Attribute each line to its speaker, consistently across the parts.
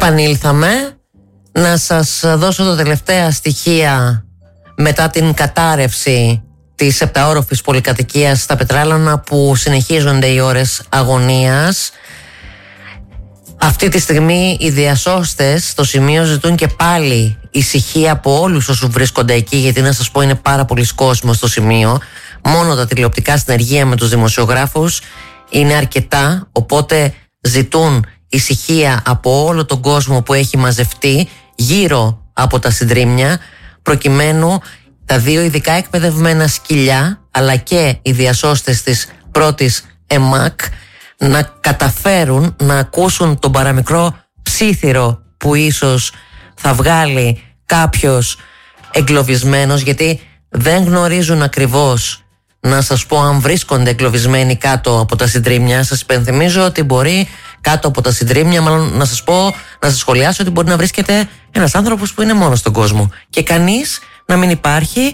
Speaker 1: Επανήλθαμε να σας δώσω τα τελευταία στοιχεία μετά την κατάρρευση της επταόροφης πολυκατοικίας στα Πετράλωνα, που συνεχίζονται οι ώρες αγωνίας. Αυτή τη στιγμή οι διασώστες στο σημείο ζητούν και πάλι ησυχία από όλους όσους βρίσκονται εκεί, γιατί να σας πω είναι πάρα πολλοί κόσμος στο σημείο. Μόνο τα τηλεοπτικά συνεργεία με τους δημοσιογράφους είναι αρκετά, οπότε ζητούν ησυχία από όλο τον κόσμο που έχει μαζευτεί γύρω από τα συντρίμμια, προκειμένου τα δύο ειδικά εκπαιδευμένα σκυλιά αλλά και οι διασώστες της πρώτης ΕΜΑΚ να καταφέρουν να ακούσουν τον παραμικρό ψίθυρο που ίσως θα βγάλει κάποιος εγκλωβισμένος, γιατί δεν γνωρίζουν ακριβώς, να σας πω, αν βρίσκονται εγκλωβισμένοι κάτω από τα συντρίμμια. Σας υπενθυμίζω ότι μπορεί κάτω από τα συντρίμμια, μάλλον να σας πω, να σας σχολιάσω ότι μπορεί να βρίσκεται ένας άνθρωπος που είναι μόνος στον κόσμο και κανείς να μην υπάρχει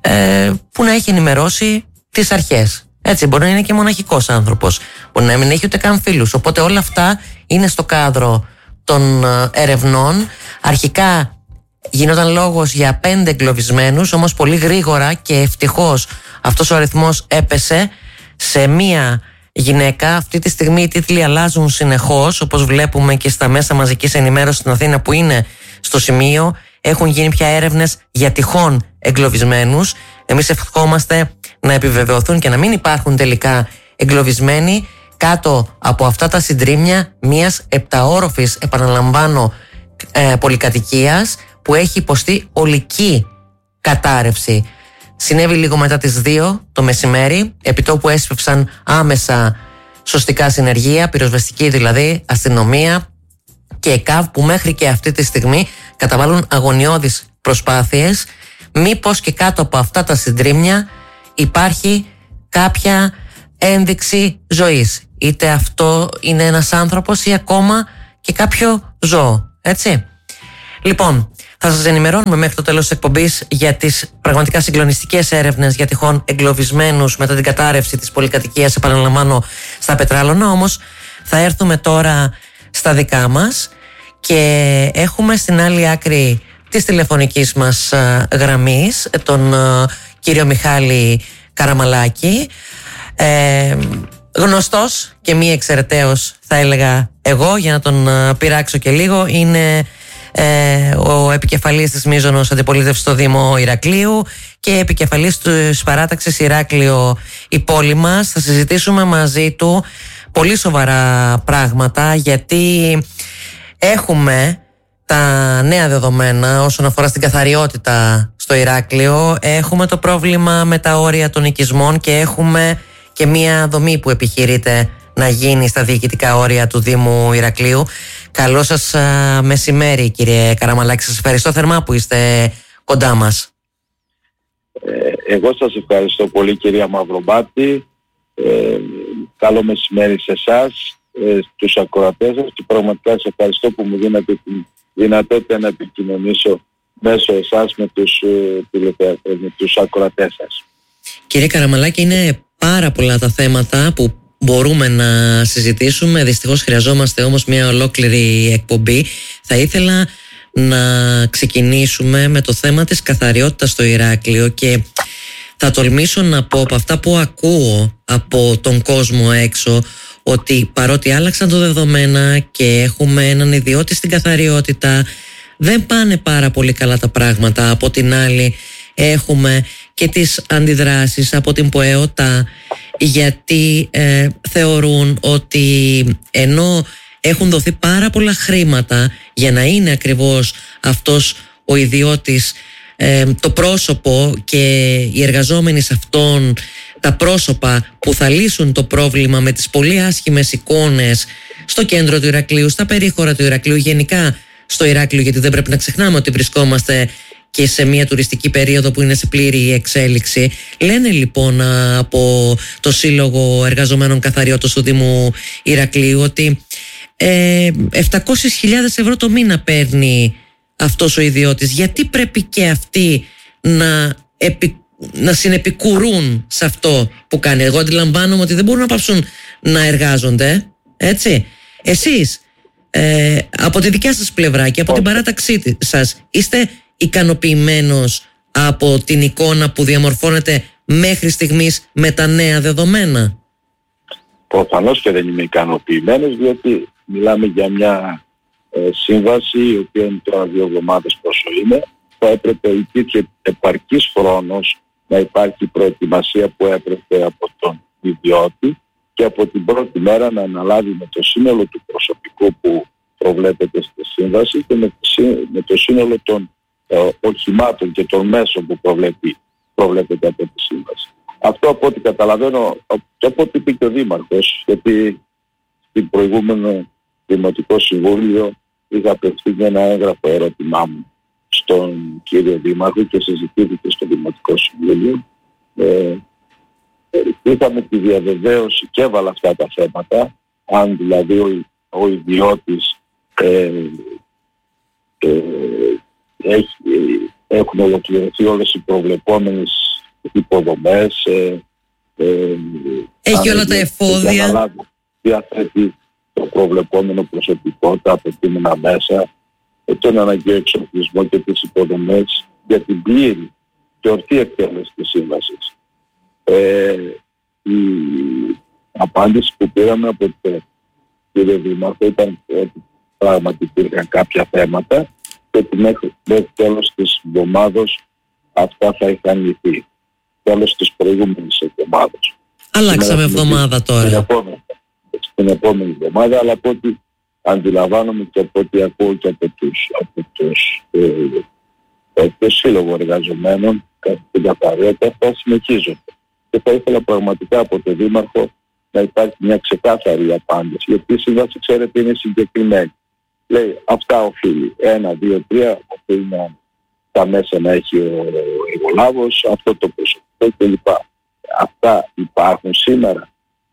Speaker 1: που να έχει ενημερώσει τις αρχές. Έτσι, μπορεί να είναι και μοναχικός άνθρωπος, μπορεί να μην έχει ούτε καν φίλους. Οπότε όλα αυτά είναι στο κάδρο των ερευνών. Αρχικά γινόταν λόγος για 5 εγκλωβισμένους, όμως πολύ γρήγορα και ευτυχώς αυτός ο αριθμός έπεσε σε μία γυναίκα. Αυτή τη στιγμή οι τίτλοι αλλάζουν συνεχώς, όπως βλέπουμε και στα μέσα μαζικής ενημέρωσης στην Αθήνα που είναι στο σημείο. Έχουν γίνει πια έρευνες για τυχόν εγκλωβισμένους. Εμείς ευχόμαστε να επιβεβαιωθούν και να μην υπάρχουν τελικά εγκλωβισμένοι κάτω από αυτά τα συντρίμμια μιας επταόροφης, επαναλαμβάνω, πολυκατοικίας που έχει υποστεί ολική κατάρρευση. Συνέβη λίγο μετά τις 2 το μεσημέρι, επιτόπου έσπευσαν άμεσα σωστικά συνεργεία, πυροσβεστική δηλαδή, αστυνομία και ΕΚΑΒ, που μέχρι και αυτή τη στιγμή καταβάλουν αγωνιώδεις προσπάθειες. Μήπως και κάτω από αυτά τα συντρίμμια υπάρχει κάποια ένδειξη ζωής. Είτε αυτό είναι ένας άνθρωπος ή ακόμα και κάποιο ζώο, έτσι. Λοιπόν, θα σας ενημερώνουμε μέχρι το τέλος της εκπομπής για τις πραγματικά συγκλονιστικές έρευνες για τυχόν εγκλωβισμένους μετά την κατάρρευση της πολυκατοικίας, επαναλαμβάνω, στα Πετράλωνα. Όμως θα έρθουμε τώρα στα δικά μας και έχουμε στην άλλη άκρη της τηλεφωνικής μας γραμμής τον κύριο Μιχάλη Καραμαλάκη, γνωστός και μη εξαιρεταίος, θα έλεγα εγώ, για να τον πειράξω και λίγο. Είναι ο επικεφαλής της μείζωνος αντιπολίτευσης στο Δήμο Ηρακλείου και επικεφαλής της παράταξης Ηράκλειο η πόλη μας. Θα συζητήσουμε μαζί του πολύ σοβαρά πράγματα, γιατί έχουμε τα νέα δεδομένα όσον αφορά στην καθαριότητα στο Ηράκλειο. Έχουμε το πρόβλημα με τα όρια των οικισμών και έχουμε και μία δομή που επιχειρείται να γίνει στα διοικητικά όρια του Δήμου Ηρακλείου. Καλό σας μεσημέρι, κύριε Καραμαλάκη. Σας ευχαριστώ θερμά που είστε κοντά μας.
Speaker 2: Εγώ σας ευχαριστώ πολύ, κυρία Μαυρομπάτη. Καλό μεσημέρι σε εσάς, τους ακροατές σας, και πραγματικά σας ευχαριστώ που μου δίνετε τη δυνατότητα να επικοινωνήσω μέσω εσάς με τους ακροατές σας.
Speaker 1: Κύριε Καραμαλάκη, είναι πάρα πολλά τα θέματα που μπορούμε να συζητήσουμε. Δυστυχώς χρειαζόμαστε όμως μια ολόκληρη εκπομπή. Θα ήθελα να ξεκινήσουμε με το θέμα της καθαριότητας στο Ηράκλειο και θα τολμήσω να πω από αυτά που ακούω από τον κόσμο έξω ότι παρότι άλλαξαν τα δεδομένα και έχουμε έναν ιδιώτη στην καθαριότητα, δεν πάνε πάρα πολύ καλά τα πράγματα. Από την άλλη έχουμε και τις αντιδράσεις από την ΠΟΕΟΤΑ, γιατί θεωρούν ότι ενώ έχουν δοθεί πάρα πολλά χρήματα για να είναι ακριβώς αυτός ο ιδιώτης το πρόσωπο και οι εργαζόμενοι σε αυτόν τα πρόσωπα που θα λύσουν το πρόβλημα με τις πολύ άσχημες εικόνες στο κέντρο του Ηρακλείου, στα περίχωρα του Ηρακλείου, γενικά στο Ηράκλειο, γιατί δεν πρέπει να ξεχνάμε ότι βρισκόμαστε και σε μια τουριστική περίοδο που είναι σε πλήρη εξέλιξη. Λένε λοιπόν από το Σύλλογο Εργαζομένων Καθαριότητας του Δήμου Ηρακλείου ότι 700.000 ευρώ το μήνα παίρνει αυτός ο ιδιώτης. Γιατί πρέπει και αυτοί να συνεπικουρούν σε αυτό που κάνει? Εγώ αντιλαμβάνομαι ότι δεν μπορούν να πάψουν να εργάζονται, έτσι. Εσείς από τη δικιά σας πλευρά και από την παράταξή σας, είστε ικανοποιημένος από την εικόνα που διαμορφώνεται μέχρι στιγμής με τα νέα δεδομένα?
Speaker 2: Προφανώς και δεν είμαι ικανοποιημένος, διότι μιλάμε για μια σύμβαση η οποία είναι τώρα 2 εβδομάδες πόσο είναι. Θα έπρεπε, υπήρχε επαρκής χρόνος να υπάρχει προετοιμασία που έπρεπε από τον ιδιώτη και από την πρώτη μέρα να αναλάβει με το σύνολο του προσωπικού που προβλέπεται στη σύμβαση και με το σύνολο των οχημάτων και των μέσων που προβλέπεται από τη σύμβαση. Αυτό από ό,τι καταλαβαίνω και από ό,τι είπε και ο Δήμαρχος, γιατί στην προηγούμενο Δημοτικό Συμβούλιο είχα απευθύνει ένα έγγραφο ερώτημά μου στον κύριο Δήμαρχο και συζητήθηκε στο Δημοτικό Συμβούλιο. Είχαμε τη διαβεβαίωση και έβαλα αυτά τα θέματα, αν δηλαδή ο ιδιώτης έχουν ολοκληρωθεί όλες οι προβλεπόμενες υποδομές,
Speaker 1: έχει όλα τα εφόδια,
Speaker 2: διαθέτει το προβλεπόμενο προσωπικό, τα απαιτούμενα μέσα, τον αναγκαίο εξοπλισμό και τις υποδομές για την πλήρη και ορθή εκτέλεση της σύμβασης. Η απάντηση που πήραμε από τον κύριο Δήμαρχο ήταν ότι πράγματι υπήρχαν κάποια θέματα και ότι μέχρι τέλος της εβδομάδος αυτά θα είχαν λυθεί. Τέλος της προηγούμενης εβδομάδας.
Speaker 1: Αλλάξαμε εβδομάδα τώρα.
Speaker 2: Στην επόμενη εβδομάδα, αλλά από ό,τι αντιλαμβάνομαι και από ό,τι ακούω και από το Σύλλογο Εργαζομένων κατά την καθαριότητα, αυτά συνεχίζονται. Και θα ήθελα πραγματικά από τον Δήμαρχο να υπάρχει μια ξεκάθαρη απάντηση, γιατί η σύμβαση, ξέρετε, είναι συγκεκριμένη. Λέει αυτά οφείλει 1, 2, 3, οφείλει τα μέσα να έχει ο εργολάβος, αυτό το προσωπικό κλπ. Αυτά υπάρχουν σήμερα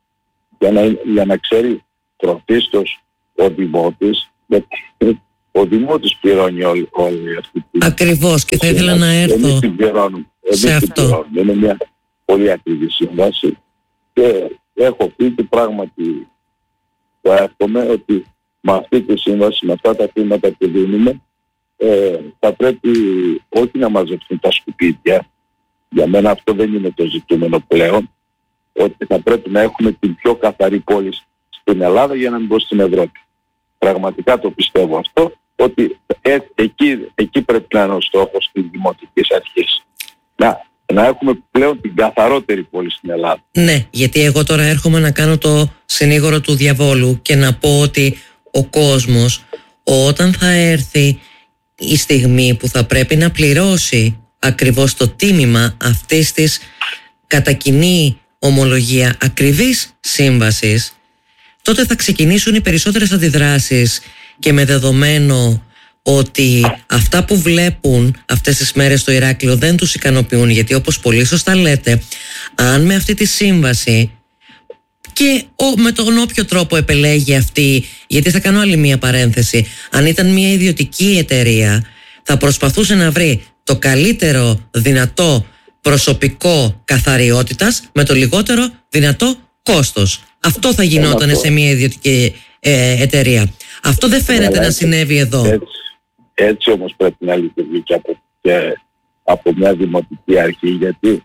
Speaker 2: για να ξέρει πρωτίστως ο Δημότης, γιατί ο Δημότης πληρώνει όλη αυτή την...
Speaker 1: Ακριβώς, και θα ήθελα να έρθω σε αυτό.
Speaker 2: Είναι μια πολύ ακριβή σύμβαση και έχω πει και πράγματι το εύχομαι ότι με αυτή τη σύμβαση, με αυτά τα χρήματα που δίνουμε, θα πρέπει όχι να μαζευτούν τα σκουπίδια. Για μένα αυτό δεν είναι το ζητούμενο πλέον, ότι θα πρέπει να έχουμε την πιο καθαρή πόλη στην Ελλάδα για να μην πω στην Ευρώπη. Πραγματικά το πιστεύω αυτό, ότι εκεί πρέπει να είναι ο στόχος της Δημοτικής Αρχής. Να έχουμε πλέον την καθαρότερη πόλη στην Ελλάδα.
Speaker 1: Ναι, γιατί εγώ τώρα έρχομαι να κάνω το συνήγορο του διαβόλου και να πω ότι ο κόσμος, όταν θα έρθει η στιγμή που θα πρέπει να πληρώσει ακριβώς το τίμημα αυτής της κατά κοινή ομολογία ακριβής σύμβασης, τότε θα ξεκινήσουν οι περισσότερες αντιδράσεις και με δεδομένο ότι αυτά που βλέπουν αυτές τις μέρες στο Ηράκλειο δεν τους ικανοποιούν, γιατί όπως πολύ σωστά λέτε, αν με αυτή τη σύμβαση και με τον όποιο τρόπο επελέγει αυτή, γιατί θα κάνω άλλη μία παρένθεση, αν ήταν μία ιδιωτική εταιρεία θα προσπαθούσε να βρει το καλύτερο δυνατό προσωπικό καθαριότητας με το λιγότερο δυνατό κόστος. Αυτό θα γινόταν σε μια ιδιωτική εταιρεία. Αυτό δεν φαίνεται να συνέβη εδώ.
Speaker 2: Έτσι όμως πρέπει να λειτουργεί και από μια δημοτική αρχή, γιατί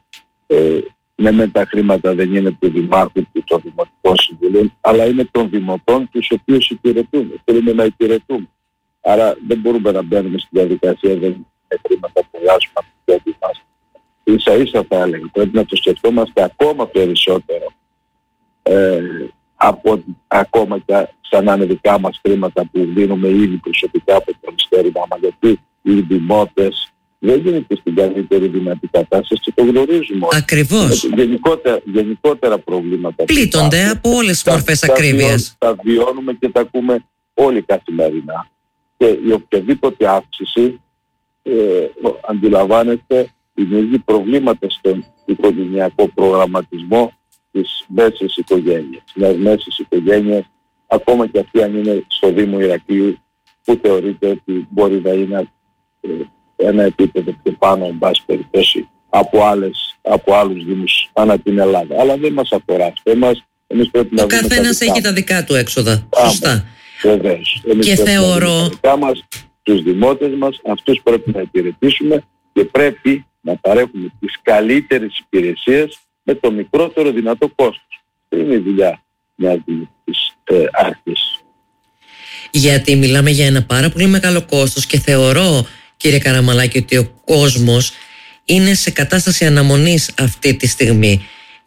Speaker 2: με τα χρήματα δεν είναι του Δημάρχου και των Δημοτικών Συμβουλίων, αλλά είναι των δημοτών τους οποίους υπηρετούμε. Θέλουμε να υπηρετούμε. Άρα δεν μπορούμε να μπαίνουμε στην διαδικασία, δεν είναι χρήματα που βγάζουμε από την πλάτη μας. Ίσα-ίσα θα έλεγα, πρέπει να το σκεφτόμαστε ακόμα περισσότερο από ακόμα και σαν να είναι δικά μας χρήματα που δίνουμε ήδη προσωπικά από το μυστέρημα, γιατί οι δημότες δεν γίνεται στην καλύτερη δυνατή κατάσταση και το γνωρίζουμε.
Speaker 1: Ακριβώς.
Speaker 2: Γενικότερα προβλήματα.
Speaker 1: Πλήττονται από όλες τις μορφές ακρίβειας.
Speaker 2: Τα βιώνουμε και τα ακούμε όλοι καθημερινά. Και η οποιαδήποτε αύξηση, αντιλαμβάνεστε, δημιουργεί προβλήματα στον οικογενειακό προγραμματισμό της μέσης οικογένειας. Μιας μέσης οικογένειας, ακόμα και αυτή αν είναι στο Δήμο Ηρακλείου, που θεωρείται ότι μπορεί να είναι ένα επίπεδο πιο πάνω, εν πάση περιπτώσει, από άλλους δήμους ανά την Ελλάδα. Αλλά δεν μας αφορά αυτό. Εμείς πρέπει
Speaker 1: ο καθένας έχει τα δικά του έξοδα. Σωστά.
Speaker 2: Βεβαίως.
Speaker 1: Και θεωρώ
Speaker 2: τους δημότες μας, αυτούς πρέπει να υπηρετήσουμε και πρέπει να παρέχουμε τις καλύτερες υπηρεσίες με το μικρότερο δυνατό κόστος. Δεν είναι η δουλειά μιας δημοτικής αρχής.
Speaker 1: Γιατί μιλάμε για ένα πάρα πολύ μεγάλο κόστος και θεωρώ, κύριε Καραμαλάκη, ότι ο κόσμος είναι σε κατάσταση αναμονής αυτή τη στιγμή.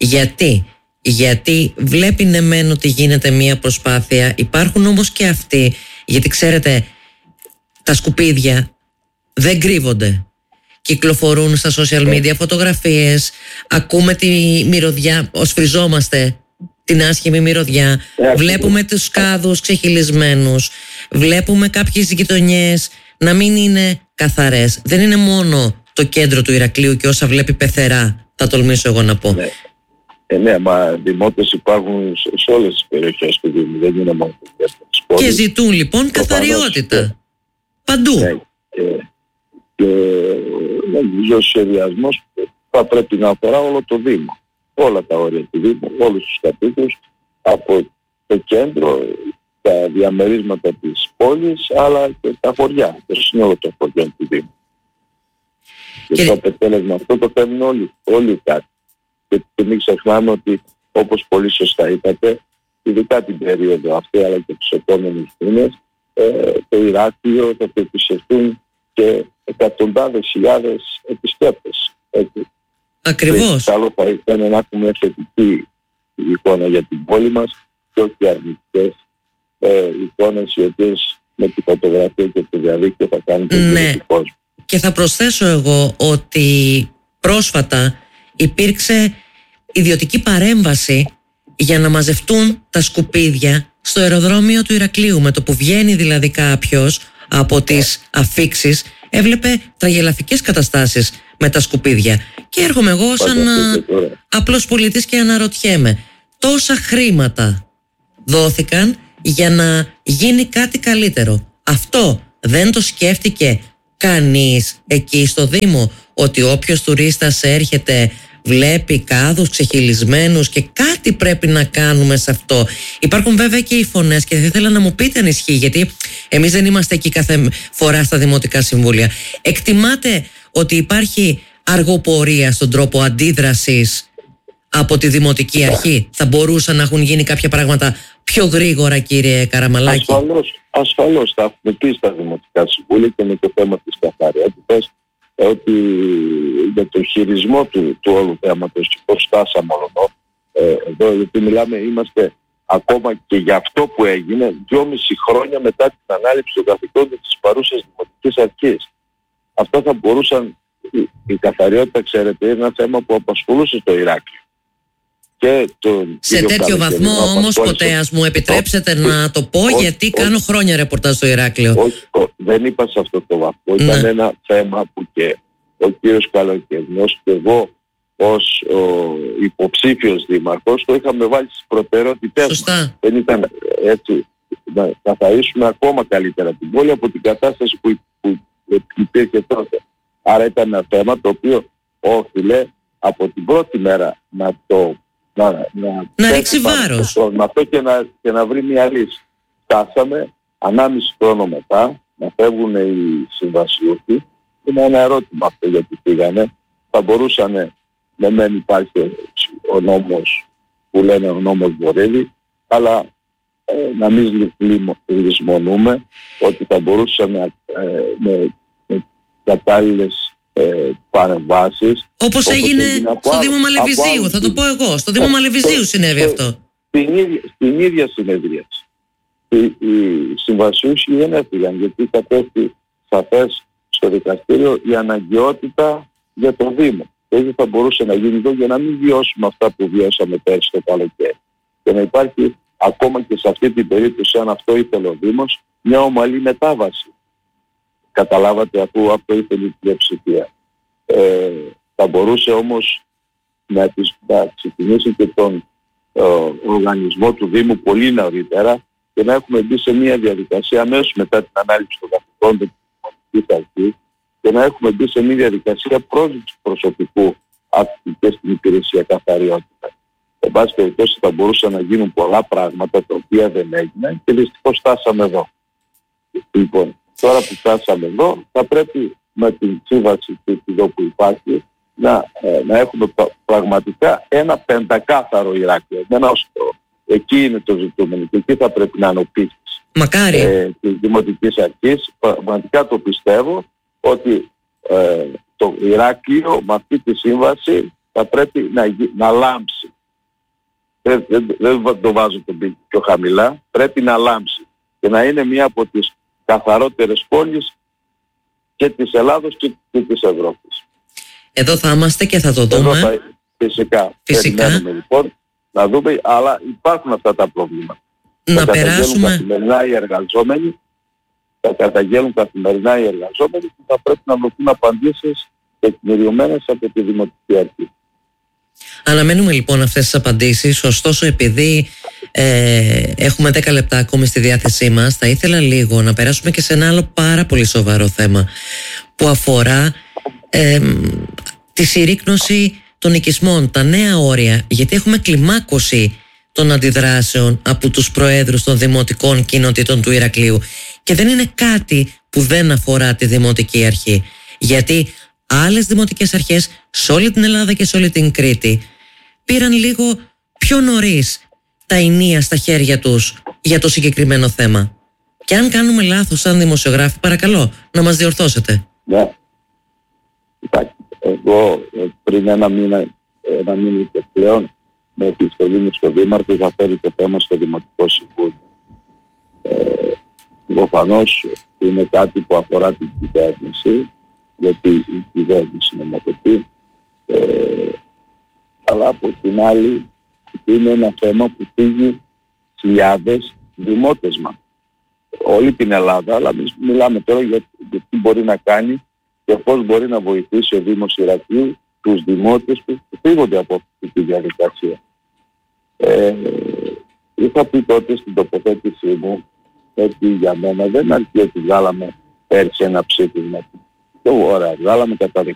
Speaker 1: Γιατί βλέπει ναι μεν ότι γίνεται μία προσπάθεια, υπάρχουν όμως και αυτοί, γιατί ξέρετε τα σκουπίδια δεν κρύβονται. Κυκλοφορούν στα social media φωτογραφίες, ακούμε τη μυρωδιά, οσφριζόμαστε την άσχημη μυρωδιά, βλέπουμε τους κάδους ξεχυλισμένους, βλέπουμε κάποιες γειτονιές να μην είναι καθαρές. Δεν είναι μόνο το κέντρο του Ηρακλείου και όσα βλέπει πεθερά, θα τολμήσω εγώ να πω.
Speaker 2: Ναι, μα δημότες υπάρχουν σε όλες τις περιοχές του Δήμου, δεν είναι μόνο το κέντρο της πόλης.
Speaker 1: Και ζητούν λοιπόν καθαριότητα. Παντού.
Speaker 2: Ναι, και νομίζω ο σχεδιασμός θα πρέπει να αφορά όλο το Δήμο. Όλα τα όρια του Δήμου, όλους τους κατοίκους, από το κέντρο, τα διαμερίσματα της πόλης, αλλά και τα χωριά, το σύνολο των χωριών του Δήμου. Και το αποτέλεσμα αυτό το φέρνουν όλοι οι κάτοικοι. Και μην ξεχνάμε ότι, όπως πολύ σωστά είπατε, ειδικά την περίοδο αυτή αλλά και τους επόμενους μήνες, το Ηράκλειο θα επισκεφτούν και εκατοντάδες χιλιάδες επισκέπτες.
Speaker 1: Ακριβώς.
Speaker 2: Καλό θα ήταν να έχουμε θετική εικόνα για την πόλη μας και όχι αρνητικές εικόνες οι οποίες με τη φωτογραφία και το διαδίκτυο θα κάνουν τον κόσμο.
Speaker 1: Και θα προσθέσω εγώ ότι πρόσφατα υπήρξε ιδιωτική παρέμβαση για να μαζευτούν τα σκουπίδια στο αεροδρόμιο του Ηρακλείου. Με το που βγαίνει δηλαδή κάποιος από τις αφίξεις, έβλεπε τραγελαφικές καταστάσεις με τα σκουπίδια. Και έρχομαι εγώ σαν απλός πολίτης και αναρωτιέμαι, τόσα χρήματα δόθηκαν για να γίνει κάτι καλύτερο. Αυτό δεν το σκέφτηκε κανείς εκεί στο Δήμο, ότι όποιος τουρίστας έρχεται βλέπει κάδους ξεχυλισμένους και κάτι πρέπει να κάνουμε σε αυτό. Υπάρχουν βέβαια και οι φωνές και θα ήθελα να μου πείτε αν ισχύει, γιατί εμείς δεν είμαστε εκεί κάθε φορά στα Δημοτικά Συμβούλια. Εκτιμάτε ότι υπάρχει αργοπορία στον τρόπο αντίδρασης από τη Δημοτική Αρχή? Θα μπορούσαν να έχουν γίνει κάποια πράγματα πιο γρήγορα, κύριε Καραμαλάκη?
Speaker 2: Ασφαλώς θα έχουμε πει στα Δημοτικά Συμβούλια και με το θέμα της καθαριότητας, ότι για το χειρισμό του όλου θέματος και πώς φτάσαμε όλο εδώ, γιατί μιλάμε, είμαστε ακόμα και για αυτό που έγινε 2,5 χρόνια μετά την ανάληψη των καθηκόντων της παρούσας Δημοτικής Αρχής. Αυτά θα μπορούσαν, η καθαριότητα, ξέρετε, είναι ένα θέμα που απασχολούσε το Ηράκλειο.
Speaker 1: Σε τέτοιο βαθμό όμως, ποτέ, ας μου επιτρέψετε να το πω, γιατί κάνω χρόνια ρεπορτάζ στο Ηράκλειο.
Speaker 2: Όχι, δεν είπα σε αυτό το βαθμό. Ήταν ένα θέμα που και ο κύριος Καλοκαιρινός και εγώ ως υποψήφιος δήμαρχος το είχαμε βάλει στις προτεραιότητές μας. Δεν ήταν έτσι να καθαρίσουμε ακόμα καλύτερα την πόλη από την κατάσταση που υπήρχε τότε. Άρα ήταν ένα θέμα το οποίο όφιλε από την πρώτη μέρα να
Speaker 1: ρίξει βάρος
Speaker 2: με αυτό και να βρει μια λύση. Φτάσαμε 1,5 χρόνο μετά να φεύγουν οι συμβασιούχοι. Είναι ένα ερώτημα αυτό, γιατί πήγανε. Θα μπορούσαν, με μεν υπάρχει ο νόμος που λένε ο νόμος Βορύδη, αλλά να μην λησμονούμε ότι θα μπορούσαν με κατάλληλες παρεμβάσεις,
Speaker 1: όπως έγινε στο Δήμο Μαλεβιζίου. Θα το πω εγώ, στο Δήμο Μαλεβιζίου συνέβη αυτό.
Speaker 2: Στην ίδια συνεδρία οι συμβασιούχοι δεν έφυγαν, γιατί κατέστη σαφές στο δικαστήριο η αναγκαιότητα για το Δήμο. Έτσι θα μπορούσε να γίνει εδώ για να μην βιώσουμε αυτά που βιώσαμε πέρσι το καλοκαίρι. Και να υπάρχει ακόμα και σε αυτή την περίπτωση, αν αυτό ήθελε ο Δήμος, μια ομαλή μετάβαση. Καταλάβατε, αφού αυτό ήθελε η πλειοψηφία. Θα μπορούσε όμως να ξεκινήσει και τον οργανισμό του Δήμου πολύ νωρίτερα και να έχουμε μπει σε μια διαδικασία αμέσως μετά την ανάληψη των καθηκόντων της Δημοτικής Αρχής και να έχουμε μπει σε μια διαδικασία πρόσληψης προσωπικού και στην υπηρεσία καθαριότητα. εν πάση περιπτώσει θα μπορούσαν να γίνουν πολλά πράγματα τα οποία δεν έγιναν και δυστυχώς φτάσαμε εδώ. Λοιπόν, τώρα που φτάσαμε εδώ θα πρέπει με την σύμβαση εδώ που υπάρχει να έχουμε πραγματικά ένα πεντακάθαρο Ηράκλειο. Εκεί είναι το ζητούμενο και εκεί θα πρέπει να είναι ο πίστης της Δημοτικής Αρχής. Πραγματικά το πιστεύω ότι το Ηράκλειο με αυτή τη σύμβαση θα πρέπει να λάμψει. Δεν το βάζω τον πύχη πιο χαμηλά. Πρέπει να λάμψει και να είναι μία από τις καθαρότερες πόλεις και της Ελλάδος και της Ευρώπης.
Speaker 1: Εδώ θα είμαστε και θα το δούμε.
Speaker 2: Φυσικά. Περιμένουμε λοιπόν να δούμε, αλλά υπάρχουν αυτά τα προβλήματα.
Speaker 1: Να περάσουμε.
Speaker 2: Θα καταγγέλνουν καθημερινά οι εργαζόμενοι και θα πρέπει να δοθούν απαντήσεις τεκμηριωμένες από τη Δημοτική Αρχή.
Speaker 1: Αναμένουμε λοιπόν αυτές τις απαντήσεις. Ωστόσο, επειδή έχουμε 10 λεπτά ακόμη στη διάθεσή μας, θα ήθελα λίγο να περάσουμε και σε ένα άλλο πάρα πολύ σοβαρό θέμα που αφορά τη συρρίκνωση των οικισμών, τα νέα όρια, γιατί έχουμε κλιμάκωση των αντιδράσεων από τους προέδρους των δημοτικών κοινοτήτων του Ηρακλείου και δεν είναι κάτι που δεν αφορά τη Δημοτική Αρχή, γιατί άλλες δημοτικές αρχές σε όλη την Ελλάδα και σε όλη την Κρήτη πήραν λίγο πιο νωρίς τα ενία στα χέρια τους για το συγκεκριμένο θέμα. Και αν κάνουμε λάθος σαν δημοσιογράφοι, παρακαλώ να μας διορθώσετε.
Speaker 2: Ναι. Εγώ πριν ένα μήνα και πλέον με επιστολή μου στο Δήμαρχο είχα φέρει το θέμα στο Δημοτικό Συμβούλιο. Προφανώς είναι κάτι που αφορά την κυβέρνηση, γιατί η κυβέρνηση νομοθετεί, αλλά από την άλλη είναι ένα θέμα που φύγει χιλιάδες δημότες μας. Όλη την Ελλάδα, αλλά εμείς μιλάμε τώρα για τι μπορεί να κάνει και πώς μπορεί να βοηθήσει ο Δήμος Ηρακλείου τους δημότες που φύγονται από αυτή τη διαδικασία. Είχα πει τότε στην τοποθέτησή μου ότι για μένα δεν αρκεί ότι βγάλαμε πέρσι ένα ψήφισμα. Ωραία, βγάλαμε κατά 17